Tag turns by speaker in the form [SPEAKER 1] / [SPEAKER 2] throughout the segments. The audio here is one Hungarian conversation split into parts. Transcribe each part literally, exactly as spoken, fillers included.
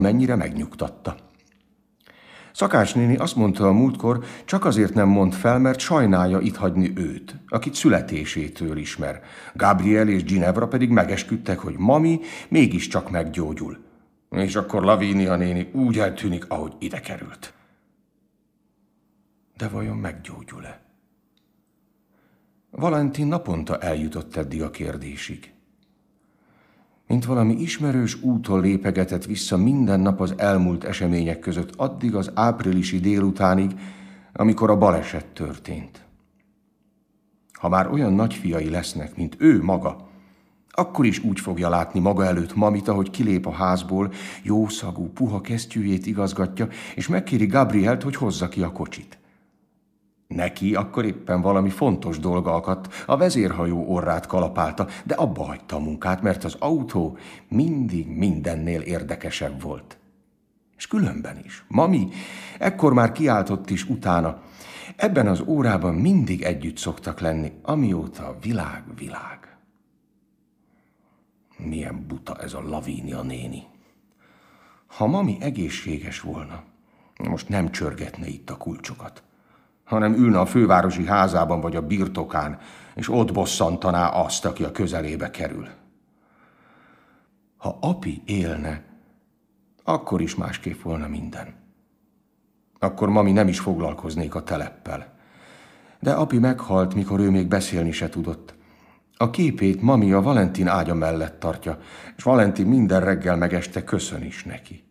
[SPEAKER 1] mennyire megnyugtatta. Szakács néni azt mondta a múltkor, csak azért nem mond fel, mert sajnálja itt hagyni őt, akit születésétől ismer. Gabriel és Ginevra pedig megesküdtek, hogy mami mégiscsak meggyógyul. És akkor Lavínia néni úgy eltűnik, ahogy ide került. De vajon meggyógyul-e? Valentin naponta eljutott eddig a kérdésig. Mint valami ismerős úton lépegetett vissza minden nap az elmúlt események között addig az áprilisi délutánig, amikor a baleset történt. Ha már olyan nagyfiai lesznek, mint ő maga, akkor is úgy fogja látni maga előtt mamit, ahogy kilép a házból, jószagú, puha kesztyűjét igazgatja, és megkéri Gabrielt, hogy hozza ki a kocsit. Neki akkor éppen valami fontos dolga akadt, a vezérhajó orrát kalapálta, de abba hagyta a munkát, mert az autó mindig mindennél érdekesebb volt. És különben is. Mami ekkor már kiáltott is utána. Ebben az órában mindig együtt szoktak lenni, amióta a világ világ. Milyen buta ez a Lavínia néni. Ha mami egészséges volna, most nem csörgetne itt a kulcsokat, hanem ülne a fővárosi házában vagy a birtokán, és ott bosszantaná azt, aki a közelébe kerül. Ha api élne, akkor is másképp volna minden. Akkor mami nem is foglalkoznék a teleppel. De api meghalt, mikor ő még beszélni se tudott. A képét mami a Valentin ágya mellett tartja, és Valentin minden reggel meg este köszön is neki.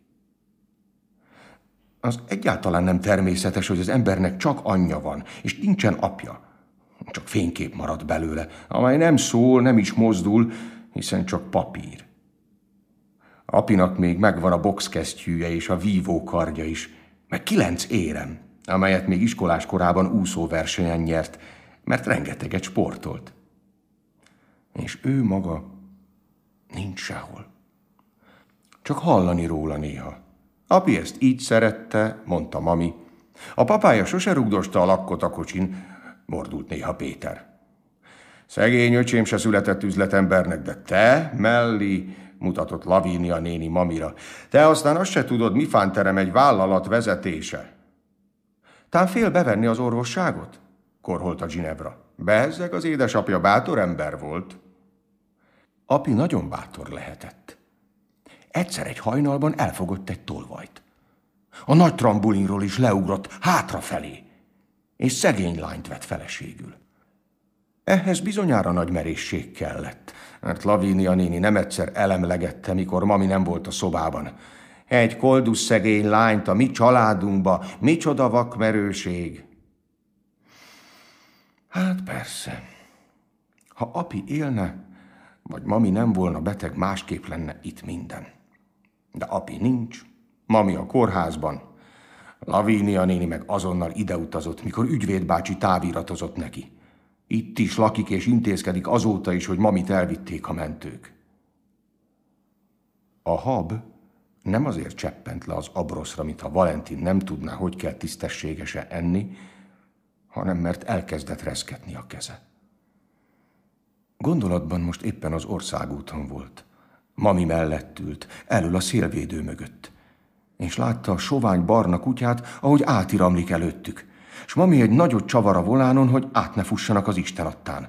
[SPEAKER 1] Az egyáltalán nem természetes, hogy az embernek csak anyja van, és nincsen apja. Csak fénykép marad belőle, amely nem szól, nem is mozdul, hiszen csak papír. Apinak még megvan a boxkesztyűje és a vívókardja is, meg kilenc érem, amelyet még iskolás korában úszóversenyen nyert, mert rengeteget sportolt. És ő maga nincs sehol. Csak hallani róla néha. Api ezt így szerette, mondta mami. A papája sose rugdosta a lakkot a kocsin, mordult néha Péter. Szegény öcsém se született üzletembernek, de te, Melli, mutatott Lavínia néni mamira. Te aztán azt se tudod, mi fánterem egy vállalat vezetése. Tán fél bevenni az orvosságot? Korholta Ginevra. Bezzeg, az édesapja bátor ember volt. Api nagyon bátor lehetett. Egyszer egy hajnalban elfogott egy tolvajt. A nagy trambulinról is leugrott hátrafelé, és szegény lányt vett feleségül. Ehhez bizonyára nagy merészség kellett, mert Lavínia néni nem egyszer elemlegette, mikor mami nem volt a szobában. Egy koldus szegény lányt a mi családunkba, micsoda vakmerőség. Hát persze, ha api élne, vagy mami nem volna beteg, másképp lenne itt minden. De api nincs, mami a kórházban, Lavínia néni meg azonnal ideutazott, mikor ügyvédbácsi táviratozott neki. Itt is lakik és intézkedik azóta is, hogy mamit elvitték a mentők. A hab nem azért cseppent le az abroszra, mintha Valentin nem tudná, hogy kell tisztességesen enni, hanem mert elkezdett reszketni a keze. Gondolatban most éppen az országúton volt. Mami mellett ült, elől a szélvédő mögött, és látta a sovány barna kutyát, ahogy átiramlik előttük, s mami egy nagyot csavar a volánon, hogy át ne fussanak az istenattán.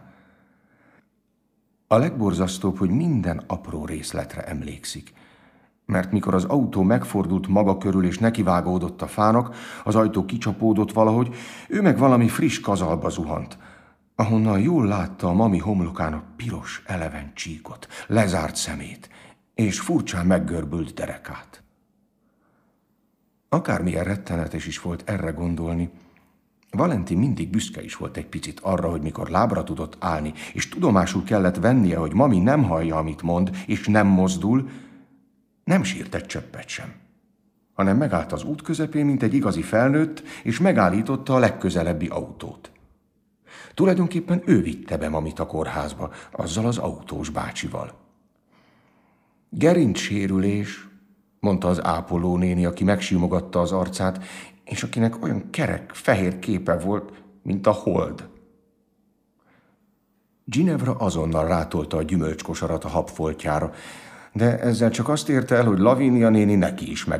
[SPEAKER 1] A legborzasztóbb, hogy minden apró részletre emlékszik, mert mikor az autó megfordult maga körül és nekivágódott a fának, az ajtó kicsapódott valahogy, ő meg valami friss kazalba zuhant, ahonnan jól látta a mami homlokán a piros, eleven csíkot, lezárt szemét, és furcsán meggörbült derekát. Akármilyen rettenetes is volt erre gondolni, Valentin mindig büszke is volt egy picit arra, hogy mikor lábra tudott állni, és tudomásul kellett vennie, hogy mami nem hallja, amit mond, és nem mozdul, nem sírt egy csöppet sem, hanem megállt az út közepén, mint egy igazi felnőtt, és megállította a legközelebbi autót. Tulajdonképpen ő vitte be mamit a kórházba, azzal az autós bácsival. Gerincsérülés, mondta az ápolónéni, aki megsimogatta az arcát, és akinek olyan kerek, fehér képe volt, mint a hold. Ginevra azonnal rátolta a gyümölcskosarat a habfoltjára, de ezzel csak azt érte el, hogy Lavínia néni neki is meg